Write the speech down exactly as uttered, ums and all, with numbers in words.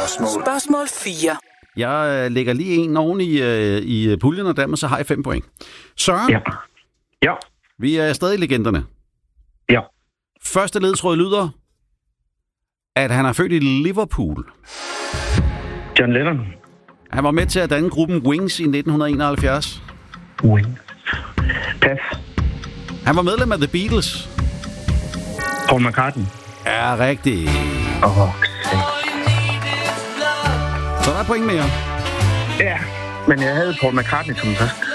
spørgsmål. Spørgsmål fire. Jeg øh, lægger lige en oven i, øh, i puljen, og dermed så har jeg fem point. Søren, Ja. Ja. vi er stadig legenderne. Ja. Første ledtråd lyder, at han er født i Liverpool. John Lennon. Han var med til at danne gruppen Wings i nitten enoghalvfjerds. Wings. Pas. Han var medlem af The Beatles. Paul McCartney. Er rigtigt. Åh, oh, Så der er point mere. ja. Men jeg havde Paul McCartney som først.